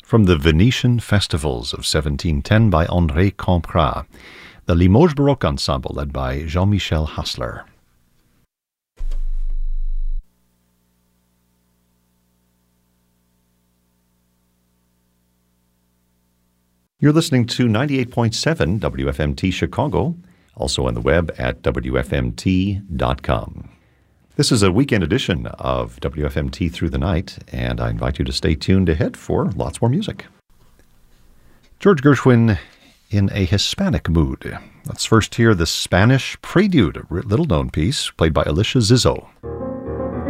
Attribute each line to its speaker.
Speaker 1: from the Venetian Festivals of 1710 by André Camprat, the Limoges Baroque Ensemble led by Jean-Michel Hassler. You're listening to 98.7 WFMT Chicago, also on the web at WFMT.com. This is a weekend edition of WFMT Through the Night, and I invite you to stay tuned ahead for lots more music. George Gershwin in a Hispanic mood. Let's first hear the Spanish Prelude, a little-known piece played by Alicia Zizzo.